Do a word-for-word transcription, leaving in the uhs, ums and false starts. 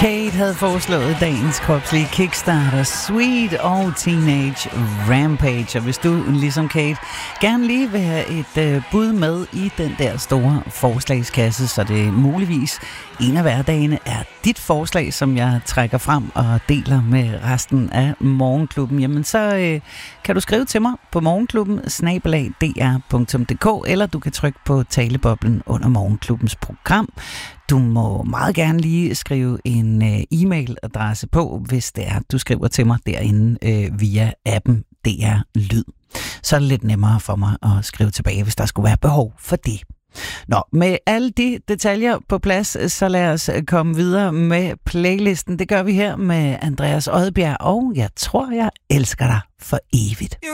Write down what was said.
Kate havde foreslået dagens kropslige kickstarter, Sweet og Teenage Rampage. Og hvis du, ligesom Kate, gerne lige vil have et øh, bud med i den der store forslagskasse, så det muligvis en af hverdagene er dit forslag, som jeg trækker frem og deler med resten af Morgenklubben, jamen så øh, kan du skrive til mig på morgenklubben snabel-a d r punktum d k, eller du kan trykke på taleboblen under Morgenklubbens program. Du må meget gerne lige skrive en øh, e-mailadresse på, hvis det er, du skriver til mig derinde øh, via appen D R Lyd. Så er det lidt nemmere for mig at skrive tilbage, hvis der skulle være behov for det. Nå, med alle de detaljer på plads, så lad os komme videre med playlisten. Det gør vi her med Andreas Odbjerg, og jeg tror, jeg elsker dig for evigt.